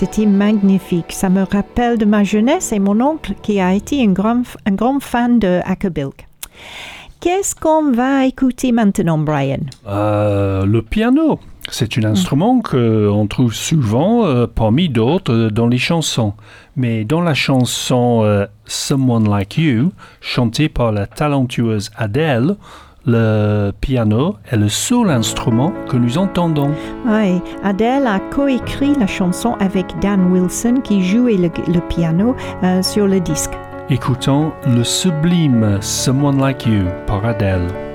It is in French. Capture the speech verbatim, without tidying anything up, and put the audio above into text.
C'était magnifique. Ça me rappelle de ma jeunesse et mon oncle qui a été un grand, un grand fan de Acapulco. Qu'est-ce qu'on va écouter maintenant, Brian? Euh, le piano. C'est un instrument mmh. qu'on trouve souvent euh, parmi d'autres euh, dans les chansons. Mais dans la chanson euh, Someone Like You, chantée par la talentueuse Adele, le piano est le seul instrument que nous entendons. Oui, Adele a coécrit la chanson avec Dan Wilson qui jouait le, le piano euh, sur le disque. Écoutons le sublime Someone Like You par Adele.